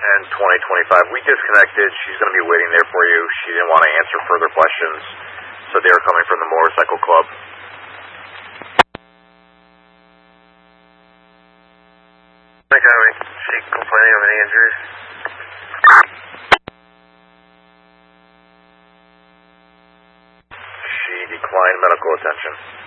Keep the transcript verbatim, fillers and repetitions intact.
and twenty twenty-five. We disconnected. She's going to be waiting there for you. She didn't want to answer further questions, so they were coming from the motorcycle club. She complaining of any injuries? She declined medical attention.